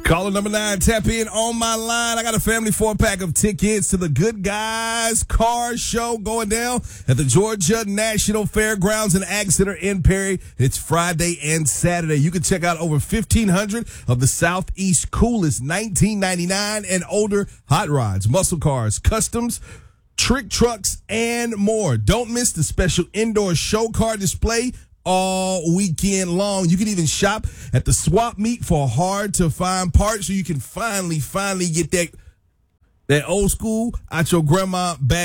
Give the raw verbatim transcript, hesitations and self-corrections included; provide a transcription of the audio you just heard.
Caller number nine, tap in on my line. I got a family four-pack of tickets to the Good Guys Car Show going down at the Georgia National Fairgrounds in Ag Center in Perry. It's Friday and Saturday. You can check out over fifteen hundred of the Southeast coolest nineteen ninety-nine and older hot rods, muscle cars, customs, trick trucks, and more. Don't miss the special indoor show car display all weekend long. You can even shop at the swap meet for hard to find parts so you can finally, finally get that, that old school out your grandma bag.